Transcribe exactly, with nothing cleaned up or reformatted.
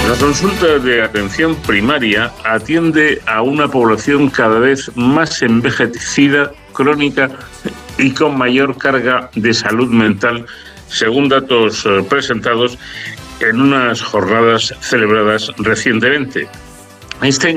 La consulta de atención primaria atiende a una población cada vez más envejecida, crónica y con mayor carga de salud mental, según datos presentados en unas jornadas celebradas recientemente. Esta